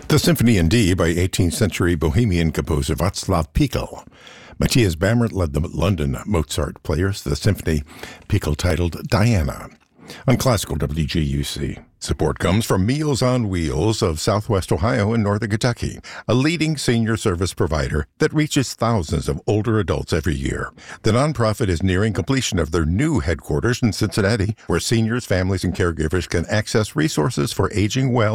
The Symphony in D by 18th century Bohemian composer Václav Pikl. Matthias Bamert led the London Mozart Players, the symphony Pikl titled Diana, on Classical WGUC. Support comes from Meals on Wheels of Southwest Ohio and Northern Kentucky, a leading senior service provider that reaches thousands of older adults every year. The nonprofit is nearing completion of their new headquarters in Cincinnati, where seniors, families, and caregivers can access resources for aging well